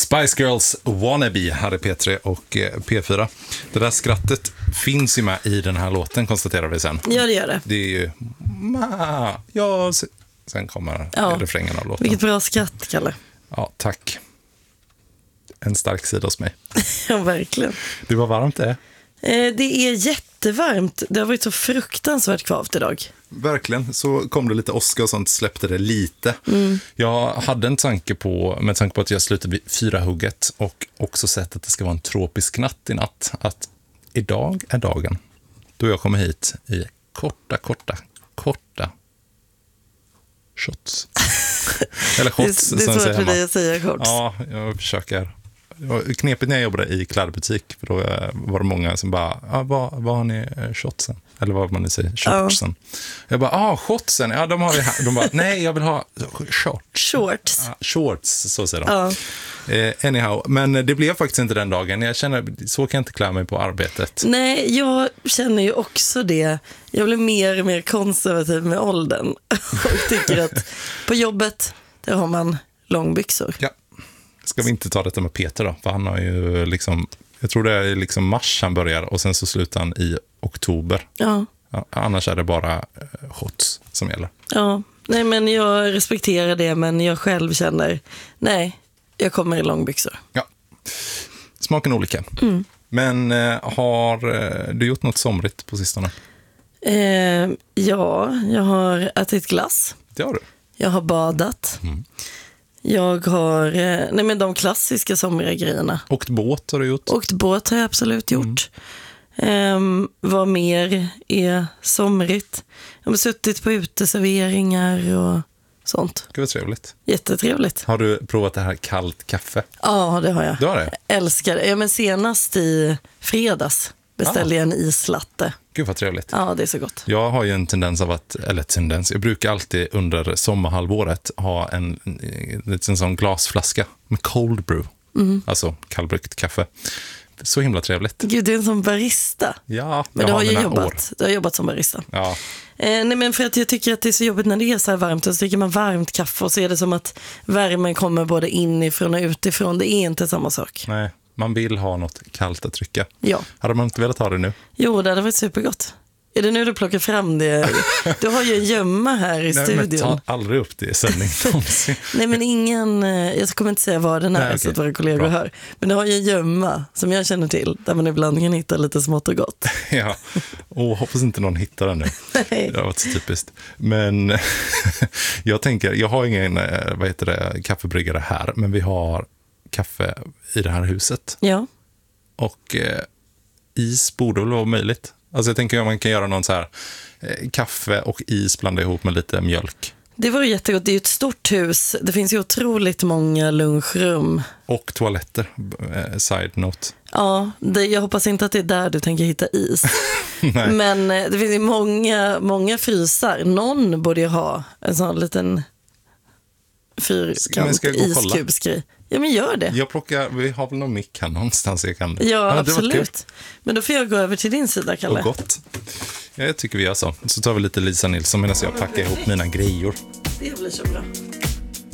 Spice Girls Wannabe hade P3 och P4. Det där skrattet finns ju med i den här låten, konstaterar vi sen. Ja, det gör det. Det är ju... Ja, sen kommer refrängen av låten. Vilket bra skratt, Kalle. Ja, tack. En stark sida hos mig. Ja, verkligen. Det var varmt det. Det är jättevarmt. Det har varit så fruktansvärt kvavt idag. Verkligen, så kom det lite åska och sånt, släppte det lite. Jag hade en tanke på, med tanke på att jag slutade vid 4-hugget och också sett att det ska vara en tropisk natt i natt, att idag är dagen då jag kommer hit i korta shots. Eller shots. Det är svårt för dig att säga shots. Ja, jag försöker. Knepigt när jag jobbade i klädbutik, för då var det många som bara, vad har ni shotsen? Eller vad man nu säger, shortsen. Jag bara, shotsen, ja de har vi här. De bara, nej jag vill ha shorts. Shorts, så säger de. Anyhow, men det blev faktiskt inte den dagen. Jag känner, så kan jag inte klä mig på arbetet. Nej, jag känner ju också det. Jag blir mer och mer konservativ med åldern. Och tycker att på jobbet, där har man långbyxor. Ja. Ska vi inte ta detta med Peter då? För han har ju liksom, jag tror det är liksom mars han börjar och sen så slutar han i oktober. Ja, annars är det bara shots som gäller. Ja, nej men jag respekterar det, men jag själv känner, nej, jag kommer i långbyxor. Ja, smaken är olika. Men har du gjort något somrigt på sistone? Ja, jag har ätit glass. Det har du. Jag har badat. Jag har, de klassiska somriga grejerna. Åkt båt har du gjort? Åkt båt har jag absolut gjort. Vad mer är somrigt? Jag har suttit på uteserveringar och sånt. Gud vad trevligt. Jättetrevligt. Har du provat det här kallt kaffe? Ja, det har jag. Du har det? Jag älskar det. Ja, men senast i fredags beställde jag en islatte. Gud vad trevligt. Ja, det är så gott. Jag har ju en tendens av att, jag brukar alltid under sommarhalvåret ha en sån glasflaska med cold brew. Alltså kallbryggt kaffe. Så himla trevligt. Gud, du är en sån barista. Ja, men du har ju jobbat som barista. Ja. Nej, men för att jag tycker att det är så jobbigt när det är så här varmt, och så dricker man varmt kaffe och så är det som att värmen kommer både inifrån och utifrån. Det är inte samma sak. Nej, man vill ha något kallt att trycka. Ja. Hade man inte velat ha det nu? Jo, det hade varit supergott. Är det nu du plockar fram det? Du har ju en gömma här i studion. Nej, men ta aldrig upp det i sändning. Nej, men jag kommer inte säga vad den är. Nej, så att våra kollegor hör. Men du har ju en gömma som jag känner till, där man ibland kan hitta lite smått och gott. Ja, hoppas inte någon hittar den nu. Nej. Det har varit så typiskt. Men jag tänker, jag har ingen kaffebryggare här, men vi har kaffe i det här huset. Ja. Och is borde väl vara möjligt. Alltså jag tänker att man kan göra någon så här kaffe och is blanda ihop med lite mjölk. Det var jättegott. Det är ju ett stort hus. Det finns ju otroligt många lunchrum. Och toaletter, side note. Ja, jag hoppas inte att det är där du tänker hitta is. Nej. Men det finns ju många frysar. Någon borde ju ha en sån liten fyrkant iskubsgrej. Ja, men gör det. Vi har väl någon mick här någonstans jag kan. Ja, absolut. Men då får jag gå över till din sida, Kalle. Och gott. Ja, jag tycker vi gör så. Så tar vi lite Lisa Nilsson medan jag packar ihop mina grejor. Det blir så bra.